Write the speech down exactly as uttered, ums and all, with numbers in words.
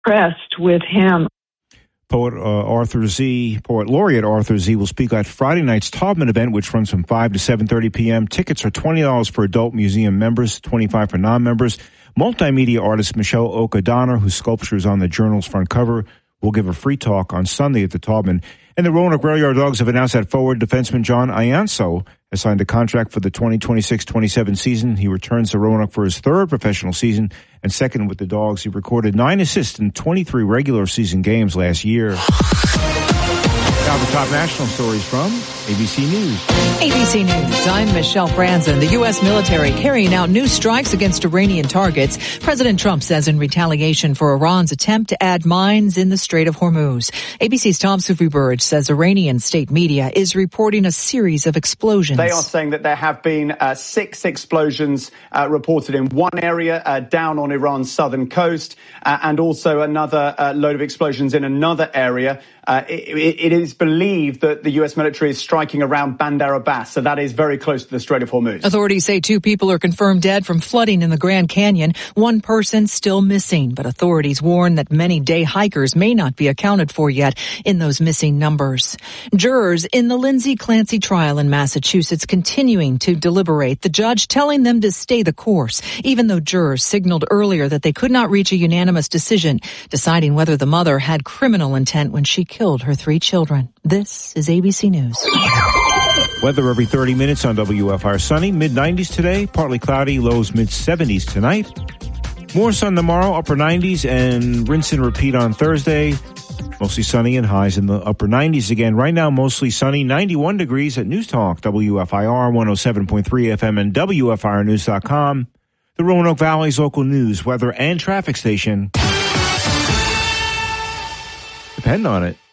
impressed with him. Poet uh, Arthur Z, Poet Laureate Arthur Z will speak at Friday night's Taubman event, which runs from five to seven thirty p.m. Tickets are twenty dollars for adult museum members, twenty-five dollars for non-members. Multimedia artist Michelle Oka Donner, whose sculpture is on the Journal's front cover, will give a free talk on Sunday at the Taubman. And the Roanoke Rail Yard Dogs have announced that forward defenseman John Ianso has signed a contract for the twenty twenty-six twenty-seven season. He returns to Roanoke for his third professional season and second with the Dogs. He recorded nine assists in twenty-three regular season games last year. Now the top national stories from A B C News. A B C News, I'm Michelle Franzen. The U S military carrying out new strikes against Iranian targets. President Trump says in retaliation for Iran's attempt to add mines in the Strait of Hormuz. A B C's Tom Sufi-Burge says Iranian state media is reporting a series of explosions. They are saying that there have been uh, six explosions uh, reported in one area uh, down on Iran's southern coast, uh, and also another uh, load of explosions in another area. Uh, it, it is believed that the U S military is striking around Bandar Abbas, so that is very close to the Strait of Hormuz. Authorities say two people are confirmed dead from flooding in the Grand Canyon. One person still missing, but authorities warn that many day hikers may not be accounted for yet in those missing numbers. Jurors in the Lindsay Clancy trial in Massachusetts continuing to deliberate, the judge telling them to stay the course, even though jurors signaled earlier that they could not reach a unanimous decision, deciding whether the mother had criminal intent when she killed her three children. This is A B C News. Weather every thirty minutes on W F R. Sunny, mid nineties today, partly cloudy, lows mid seventies tonight. More sun tomorrow, upper nineties, and rinse and repeat on Thursday. Mostly sunny and highs in the upper nineties again. Right now, mostly sunny, ninety-one degrees at News Talk, W F I R one oh seven point three F M and W F I R news dot com. The Roanoke Valley's local news, weather, and traffic station. Depend on it.